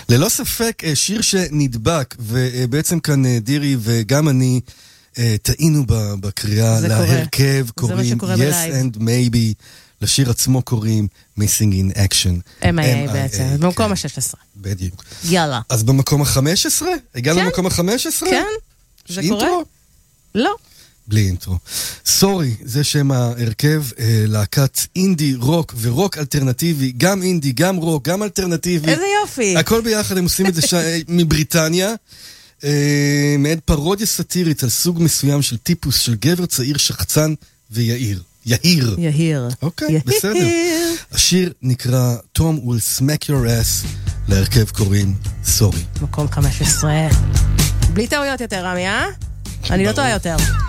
ללא ספק שיר שנדבק, ובעצם כאן דירי וגם אני טעינו בקריאה להרכב, קוראים Yes and Maybe, לשיר עצמו קוראים Missing in Action. MIA בעצם, במקום ה-16. בדיוק. יאללה. אז במקום ה-15? הגענו למקום ה-15? כן, זה קורה? לא. בלי אינטרו. סורי, זה שם ההרכב, להקת אינדי, רוק ורוק אלטרנטיבי, גם אינדי, גם רוק, גם אלטרנטיבי. איזה יופי. הכל ביחד, הם עושים את זה מבריטניה, מעד פרודיה סאטירית על סוג מסוים של טיפוס של גבר צעיר שחצן ויהיר. יהיר. אוקיי, בסדר. השיר נקרא Tom will smack your ass, להרכב קוראים סורי. מקום 15. בלי טעויות יותר, רמי, אני לא טועה יותר.